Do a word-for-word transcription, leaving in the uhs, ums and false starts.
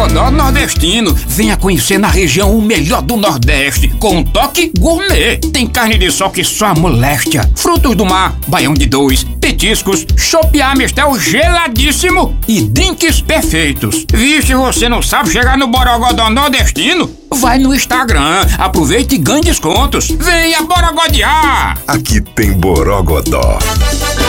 Borogodó nordestino. Venha conhecer na região o melhor do Nordeste, com um toque gourmet. Tem carne de sol que só a moléstia, frutos do mar, baião de dois, petiscos, chopp Amistel geladíssimo e drinks perfeitos. Vixe, você não sabe chegar no Borogodó nordestino? Vai no Instagram, aproveite e ganhe descontos. Venha borogodear! Aqui tem Borogodó.